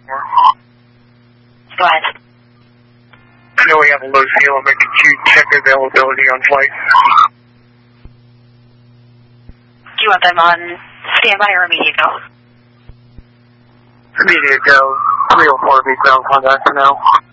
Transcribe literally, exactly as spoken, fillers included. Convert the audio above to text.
Go ahead. I know we have a low seal. I'm making Q check availability on flight. Do you want them on standby or immediate go? Immediate go. three oh four, be ground contact for now.